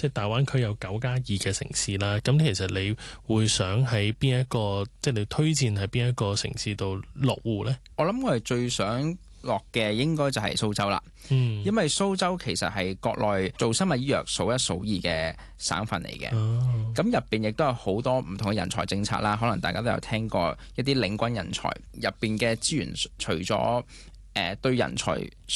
即係大灣區有9+2嘅城市啦。咁其實你會想喺邊一個，即係你推薦喺邊一個城市度落戶呢？ 我諗我係最想落嘅應該就係蘇州啦。因為蘇州其實係國內做生物醫藥數一數二嘅省份嚟嘅。咁入邊亦都有好多唔同嘅人才政策啦。可能大家都有聽過一啲領軍人才入邊嘅資源，除咗對人才